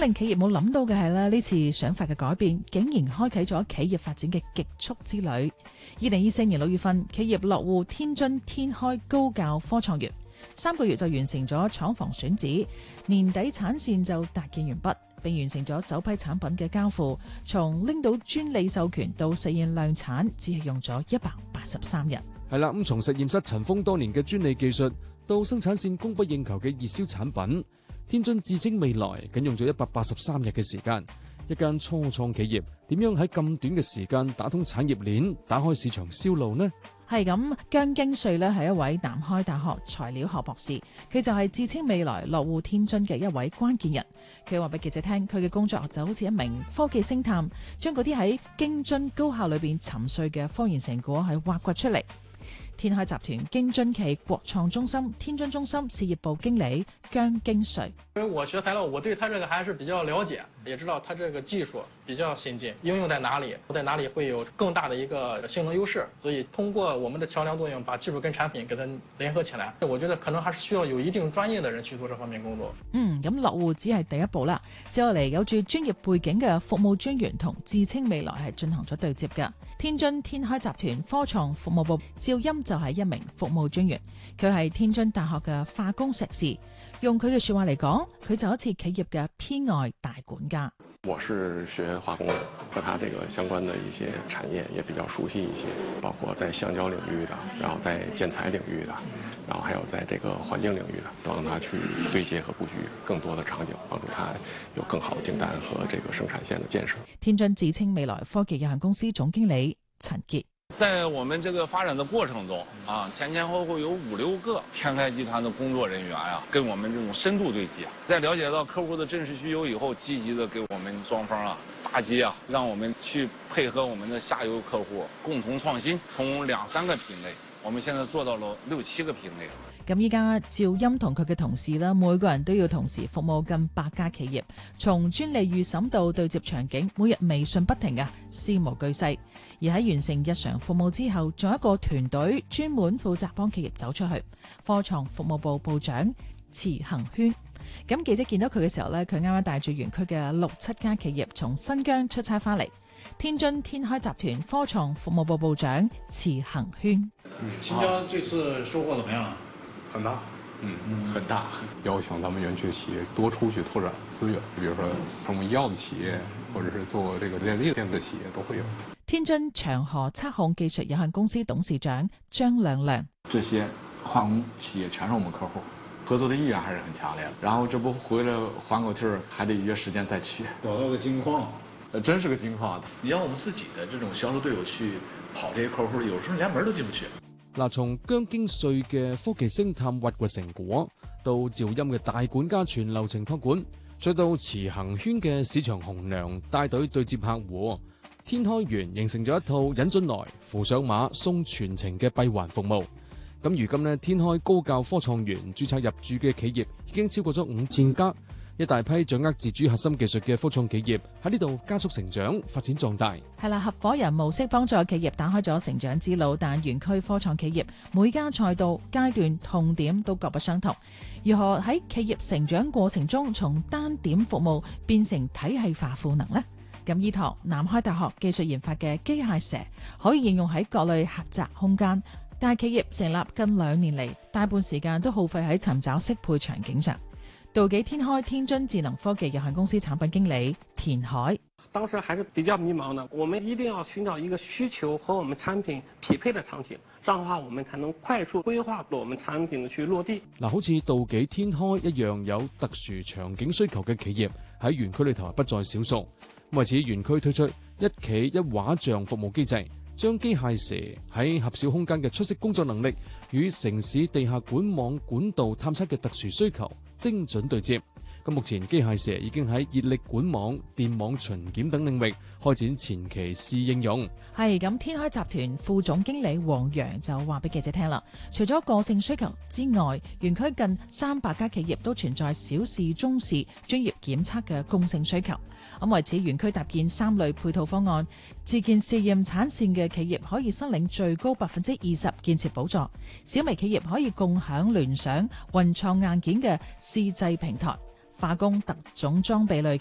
令企業冇諗到嘅係咧，呢次想法嘅改變，竟然開啟咗企業發展嘅極速之旅。2024年6月份，企業落戶天津天開高教科創園，3個月就完成咗廠房選址，年底產線就搭建完畢，並完成咗首批產品嘅交付。從拎到專利授權到實現量產，只係用咗183日。 係啦，咁從實驗室塵封多年嘅專利技術，到生產線供不應求嘅熱銷產品，天津自稱未來僅用咗183日嘅時間。一間初創企業點樣喺咁短嘅時間打通產業鏈，打開市場銷路呢？係咁，姜京瑞呢係一位南開大學材料學博士，佢就係自稱未來落戶天津嘅一位關鍵人。佢話俾記者聽，佢嘅工作就好似一名科技星探，將嗰啲喺京津高校裏邊沉睡嘅科研成果係挖掘出嚟。天開集團京津冀國創中心天津中心事業部經理姜京瑞。 因為我學材料，我對它這個還是比較了解，也知道它這個技術比較先進，應用在哪裡會有更大的一個性能優勢。所以通過我們的橋樑作用，把技術跟產品給它聯合起來，我覺得可能還是需要有一定專業的人去做這方面工作。 咁落戶只係第一步啦，接落嚟有住專業背景嘅服務專員同自稱未來係進行咗對接嘅。天津天開集團科創服務部趙鑫就係一名服務專員，佢係天津大學嘅化工碩士。用佢嘅說話嚟講，佢就好似企業嘅偏愛大管家。 我是學化工的，和它這個相關的一些產業也比較熟悉一些，包括在橡膠領域的，然後在建材領域的，然後還有在這個環境領域的，都讓它去對接和布局更多的場景，幫助它有更好的訂單和這個生產線的建設。 天津自稱未來科技有限公司總經理陳傑。 在我們這個發展的過程中前後後有5-6個天開集團的工作人員跟我們這種深度對接，在了解到客戶的真實需求以後，積極的給我們雙方搭接讓我們去配合我們的下游客戶共同創新，從2-3個品類，我們現在做到了6-7個品類。 咁依家趙鑫同佢嘅同事啦，每個人都要同時服務近100家企業，從專利預審到對接場景，每日微信不停嘅，事無巨細。而喺完成日常服務之後，仲有一個團隊專門負責幫企業走出去。科創服務部部長池恒軒。咁記者見到佢嘅時候呢，佢啱啱帶住園區嘅6-7家企業從新疆出差翻嚟。天津天開集團科創服務部部長池恒軒。 新疆這次收穫怎麼樣？ 很大，很大。邀請咱們園區企業多出去拓展資源，比如說什麼醫藥的企業，或者是做這個電力電子企業都會有。 天津長河測控技術有限公司董事長張亮亮。 這些化工企業全是我們客戶，合作的意願還是很強烈的。然後這不回來緩口氣兒，還得約時間再去。 找到個金礦， 真是個金礦。 你讓我們自己的這種銷售隊友去跑這些客戶，有時候連門都進不去。 嗱，從姜京瑞嘅科技星探挖掘成果，到趙鑫嘅大管家全流程託管，再到池恒軒嘅市場紅娘帶隊對接客戶，天開園形成咗一套引進來、扶上馬、送全程嘅閉環服務。咁如今呢，天開高教科創園註冊入駐嘅企業已經超過咗5000家。一大批掌握自主核心技術嘅科創企業喺呢度加速成長、發展壯大。係啦，合夥人模式幫助企業打開咗成長之路，但園區科創企業每家賽道階段痛點都各不相同。如何喺企業成長過程中從單點服務變成體系化賦能呢？咁依託南開大學技術研發嘅機械蛇可以應用喺各類狹窄空間，但企業成立近2年嚟，大半時間都耗費喺尋找適配場景上。道紀天開天津智能科技有限公司產品經理田海。 當時還是比較迷茫的，我們一定要尋找一個需求和我們產品匹配的場景，這樣的話我們才能快速規劃我們產品的去落地。嗱， 好似道紀天開一樣有特殊場景需求嘅企業喺園區裏頭不在少數。為此，園區推出一企一畫像服務機制，將機械蛇喺狹小空間嘅出色工作能力與城市地下管網管道探測嘅特殊需求精準對接。咁目前機械蛇已經喺熱力管網、電網巡檢等領域開展前期試應用。係咁，天開集團副總經理黃洋就話俾記者聽啦，除咗個性需求之外，園區近300家企業都存在小試、中試專業檢測嘅共性需求。咁為此，園區搭建3類配套方案，自建試驗產線嘅企業可以申領最高20%建設補助，小微企業可以共享聯想、雲創硬件嘅試製平台。化工特種裝備類